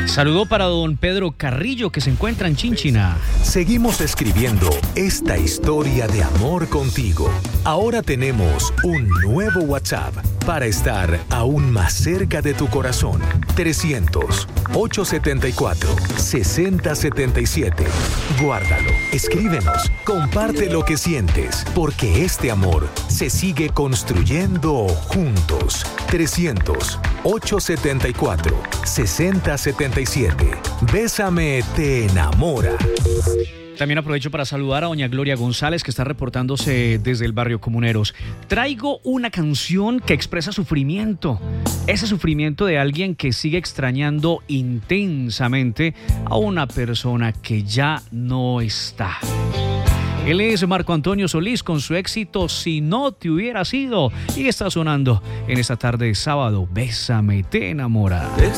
Saludo para don Pedro Carrillo, que se encuentra en Chinchina. Seguimos escribiendo esta historia de amor contigo. Ahora tenemos un nuevo WhatsApp para estar aún más cerca de tu corazón. 300-874-6077. Guárdalo, escríbenos, comparte lo que sientes, porque este amor se sigue construyendo juntos. 300-874-6077. Bésame te enamora. También aprovecho para saludar a doña Gloria González, que está reportándose desde el barrio Comuneros. Traigo una canción que expresa sufrimiento. Ese sufrimiento de alguien que sigue extrañando intensamente a una persona que ya no está. Él es Marco Antonio Solís con su éxito Si no te hubiera sido, y está sonando en esta tarde de sábado. Bésame te enamora.